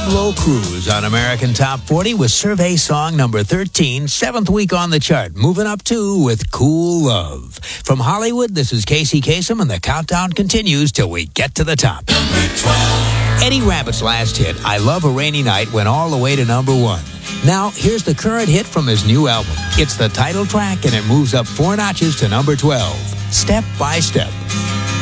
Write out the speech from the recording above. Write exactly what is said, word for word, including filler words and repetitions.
Slow Cruise on American Top forty with survey song number thirteen, seventh week on the chart. Moving up two with Cool Love. From Hollywood, this is Casey Kasem, and the countdown continues till we get to the top. Number twelve. Eddie Rabbitt's last hit, I Love a Rainy Night, went all the way to number one. Now, here's the current hit from his new album. It's the title track, and it moves up four notches to number twelve. Step by Step.